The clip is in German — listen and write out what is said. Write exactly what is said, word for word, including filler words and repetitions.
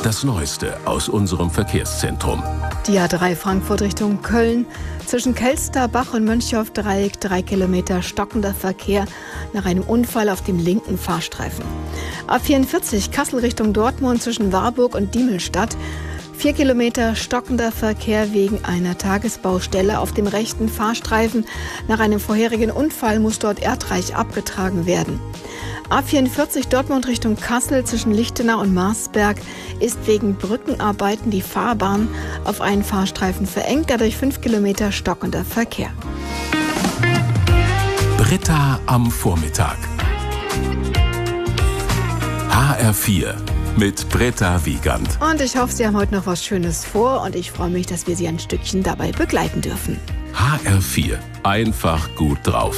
Das Neueste aus unserem Verkehrszentrum. Die A drei Frankfurt Richtung Köln. Zwischen Kelsterbach und Mönchhoff-Dreieck drei Kilometer stockender Verkehr nach einem Unfall auf dem linken Fahrstreifen. A vierundvierzig Kassel Richtung Dortmund zwischen Warburg und Diemelstadt. Vier Kilometer stockender Verkehr wegen einer Tagesbaustelle auf dem rechten Fahrstreifen. Nach einem vorherigen Unfall muss dort Erdreich abgetragen werden. A vierundvierzig Dortmund Richtung Kassel zwischen Lichtenau und Marsberg ist wegen Brückenarbeiten die Fahrbahn auf einen Fahrstreifen verengt, dadurch fünf Kilometer stockender Verkehr. Britta am Vormittag. H R vier mit Britta Wiegand. Und ich hoffe, Sie haben heute noch was Schönes vor und ich freue mich, dass wir Sie ein Stückchen dabei begleiten dürfen. H R vier. Einfach gut drauf.